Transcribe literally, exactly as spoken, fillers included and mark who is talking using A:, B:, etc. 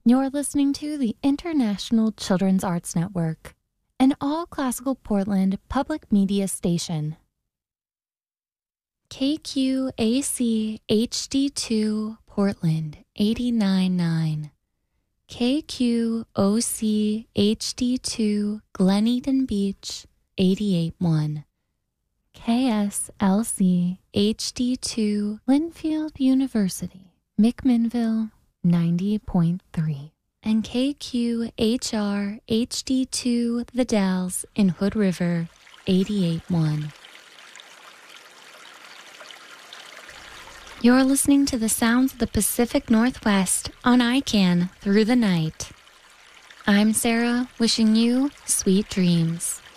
A: You're listening to the International Children's Arts Network, an all-classical Portland public media station. K Q A C H D two Portland eighty-nine point nine, K Q O C H D two Glen Eden Beach eighty-eight point one, K S L C H D two Linfield University McMinnville ninety point three, and K Q H R H D two The Dalles in Hood River eighty-eight point one. You're listening to the sounds of the Pacific Northwest on I C A N Through the Night. I'm Sarah, wishing you sweet dreams.